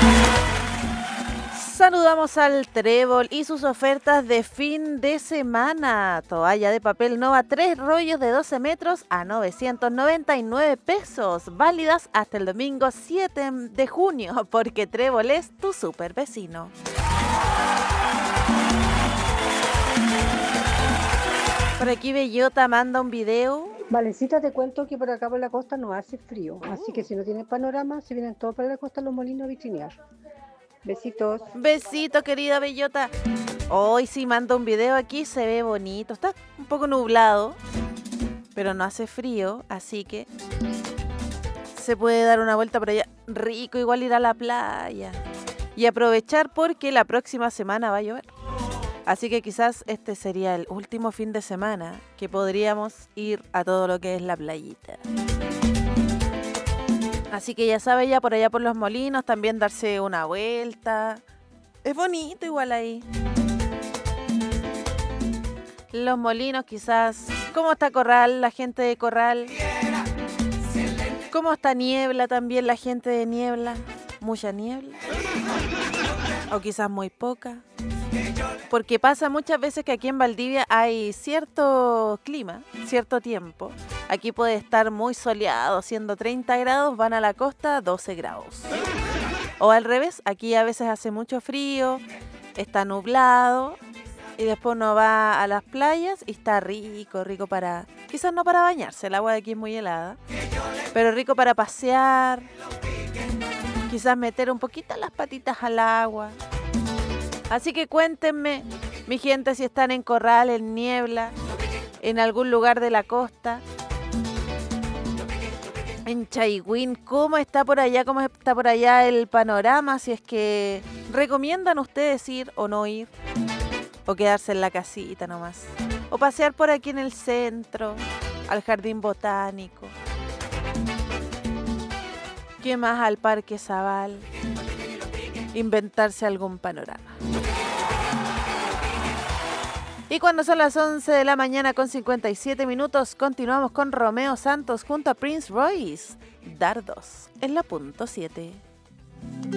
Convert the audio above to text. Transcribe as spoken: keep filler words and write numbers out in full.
Saludamos al Trébol y sus ofertas de fin de semana. Toalla de papel Nova, tres rollos de doce metros a novecientos noventa y nueve pesos. Válidas hasta el domingo siete de junio, porque Trébol es tu super vecino. Por aquí Bellota manda un video. Valecita, te cuento que por acá por la costa no hace frío, así que si no tienes panorama, se vienen todos para la costa Los Molinos a vitrinear. Besitos. Besito, querida Bellota. Hoy sí manda un video aquí, se ve bonito. Está un poco nublado, pero no hace frío, así que se puede dar una vuelta por allá. Rico igual ir a la playa y aprovechar porque la próxima semana va a llover. Así que quizás este sería el último fin de semana que podríamos ir a todo lo que es la playita. Así que ya sabe, ya por allá por Los Molinos también darse una vuelta. Es bonito igual ahí. Los Molinos quizás. ¿Cómo está Corral, la gente de Corral? ¿Cómo está Niebla también, la gente de Niebla? ¿Mucha niebla? ¿O quizás muy poca? Porque pasa muchas veces que aquí en Valdivia hay cierto clima, cierto tiempo. Aquí puede estar muy soleado, siendo treinta grados, van a la costa doce grados. O al revés, aquí a veces hace mucho frío, está nublado y después uno va a las playas y está rico, rico para... Quizás no para bañarse, el agua de aquí es muy helada, pero rico para pasear, quizás meter un poquito las patitas al agua. Así que cuéntenme, mi gente, si están en Corral, en Niebla, en algún lugar de la costa, en Chaigüín, ¿cómo está por allá? ¿Cómo está por allá el panorama? Si es que recomiendan ustedes ir o no ir, o quedarse en la casita nomás, o pasear por aquí en el centro, al jardín botánico, ¿qué más? Al Parque Zabal, inventarse algún panorama. Y cuando son las once de la mañana con cincuenta y siete minutos, continuamos con Romeo Santos junto a Prince Royce. Dardos en la punto siete.